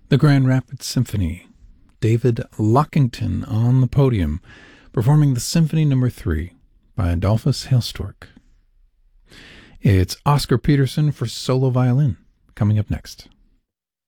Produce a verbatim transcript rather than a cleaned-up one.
The Grand Rapids Symphony, David Lockington on the podium, performing the Symphony Number three by Adolphus Hailstork. It's Oscar Peterson for solo violin, coming up next.